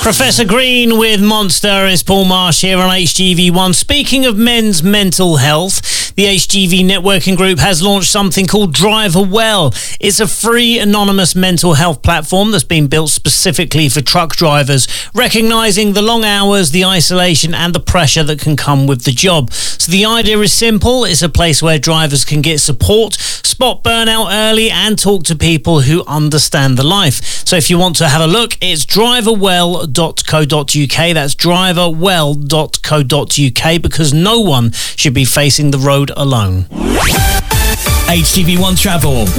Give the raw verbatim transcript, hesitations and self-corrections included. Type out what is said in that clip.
Professor Green with Monster. Is Paul Marsh here on H G V one. Speaking of men's mental health, the H G V networking group has launched something called Driver Well. It's a free anonymous mental health platform that's been built specifically for truck drivers, recognising the long hours, the isolation and the pressure that can come with the job. So the idea is simple. It's a place where drivers can get support, spot burnout early and talk to people who understand the life. So if you want to have a look, it's driver well dot co dot uk. That's driver well dot co dot uk, because no one should be facing the road alone. H G V one Travel.